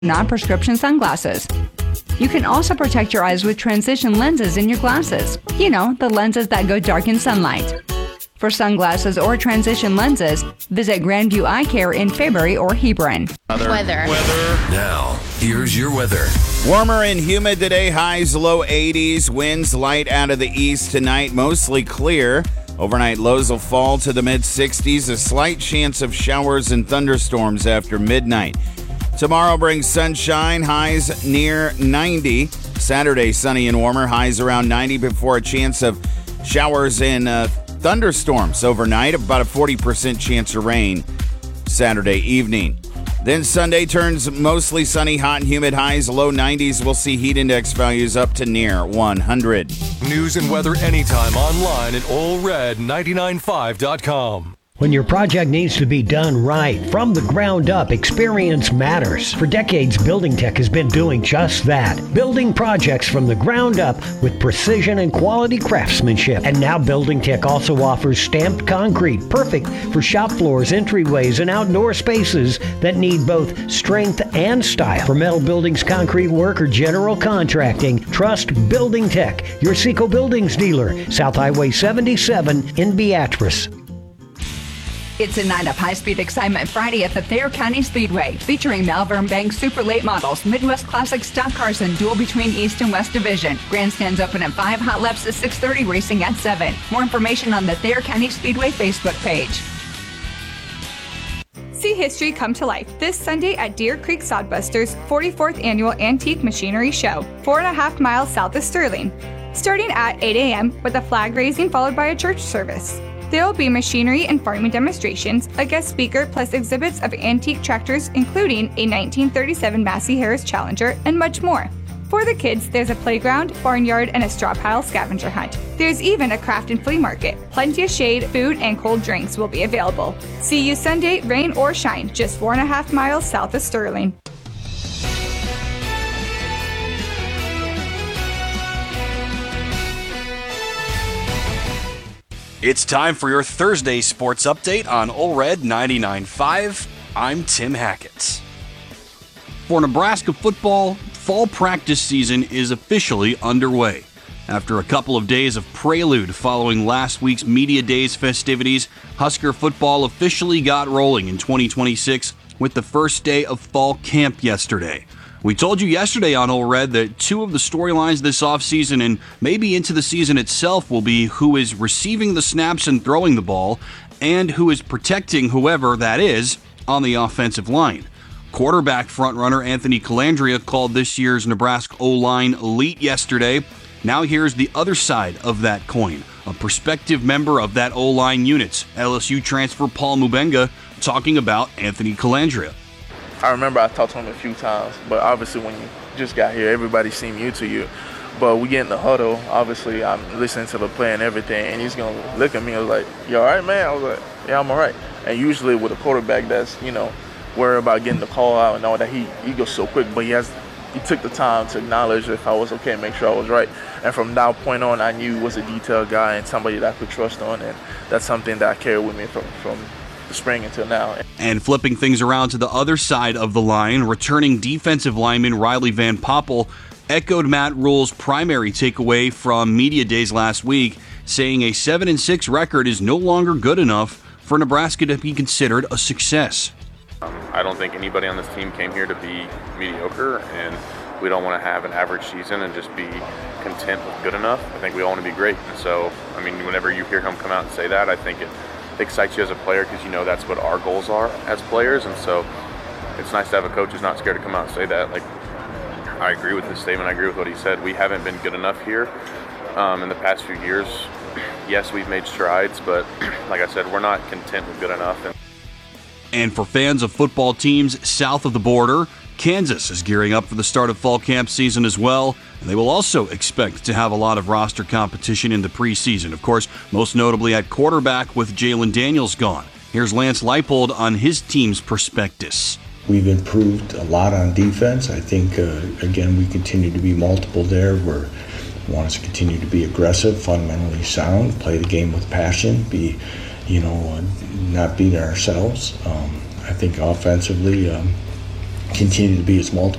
non-prescription sunglasses. You can also protect your eyes with transition lenses in your glasses. You know, the lenses that go dark in sunlight. For sunglasses or transition lenses, visit Grandview Eye Care in Fairbury or Hebron. Weather. Now, here's your weather. Warmer and humid today, highs low 80s, winds light out of the east tonight, mostly clear. Overnight lows will fall to the mid-60s, a slight chance of showers and thunderstorms after midnight. Tomorrow brings sunshine, highs near 90. Saturday, sunny and warmer, highs around 90 before a chance of showers and thunderstorms overnight, about a 40% chance of rain Saturday evening. Then Sunday turns mostly sunny, hot and humid, highs low 90s. We'll see heat index values up to near 100. News and weather anytime online at allred995.com. When your project needs to be done right, from the ground up, experience matters. For decades, Building Tech has been doing just that. Building projects from the ground up with precision and quality craftsmanship. And now Building Tech also offers stamped concrete, perfect for shop floors, entryways, and outdoor spaces that need both strength and style. For metal buildings, concrete work, or general contracting, trust Building Tech, your Seco Buildings dealer, South Highway 77 in Beatrice. It's a night of high-speed excitement Friday at the Thayer County Speedway, featuring Malvern Bank Super Late Models, Midwest Classic Stock Cars, and duel between East and West Division. Grandstands open at 5, hot laps at 6:30, racing at 7. More information on the Thayer County Speedway Facebook page. See history come to life this Sunday at Deer Creek Sodbusters' 44th Annual Antique Machinery Show, 4.5 miles south of Sterling, starting at 8 a.m. with a flag raising followed by a church service. There will be machinery and farming demonstrations, a guest speaker, plus exhibits of antique tractors, including a 1937 Massey Harris Challenger, and much more. For the kids, there's a playground, barnyard, and a straw pile scavenger hunt. There's even a craft and flea market. Plenty of shade, food, and cold drinks will be available. See you Sunday, rain or shine, just 4.5 miles south of Sterling. It's time for your Thursday sports update on Ole Red 99.5. I'm Tim Hackett. For Nebraska football, fall practice season is officially underway. After a couple of days of prelude following last week's Media Days festivities, Husker football officially got rolling in 2026 with the first day of fall camp yesterday. We told you yesterday on Ole Red that two of the storylines this offseason and maybe into the season itself will be who is receiving the snaps and throwing the ball and who is protecting whoever that is on the offensive line. Quarterback frontrunner Anthony Colandrea called this year's Nebraska O-line elite yesterday. Now here's the other side of that coin. A prospective member of that O-line unit, LSU transfer Paul Mubenga, talking about Anthony Colandrea. I remember I talked to him a few times, but obviously when you just got here, everybody seemed new to you. But we get in the huddle, obviously I'm listening to the play and everything, and he's going to look at me and was like, "You all right, man?" I was like, "Yeah, I'm all right." And usually with a quarterback that's, worried about getting the call out and all that, he goes so quick, but he took the time to acknowledge if I was okay and make sure I was right. And from that point on, I knew he was a detailed guy and somebody that I could trust on, and that's something that I carry with me from the spring until now. And flipping things around to the other side of the line, returning defensive lineman Riley Van Poppel echoed Matt Rule's primary takeaway from Media Days last week, saying a 7-6 record is no longer good enough for Nebraska to be considered a success. I don't think anybody on this team came here to be mediocre, and we don't want to have an average season and just be content with good enough. I think we all want to be great. And so, whenever you hear him come out and say that, I think it excites you as a player because that's what our goals are as players. And so it's nice to have a coach who's not scared to come out and say that. I agree with his statement. I agree with what he said. We haven't been good enough here in the past few years. Yes, we've made strides, but like I said, we're not content with good enough. And for fans of football teams south of the border, Kansas is gearing up for the start of fall camp season as well, and they will also expect to have a lot of roster competition in the preseason. Of course, most notably at quarterback with Jalen Daniels gone. Here's Lance Leipold on his team's prospectus. We've improved a lot on defense. I think, again, we continue to be multiple there. We want us to continue to be aggressive, fundamentally sound, play the game with passion, be, not beat ourselves. I think offensively, continue to be as multiple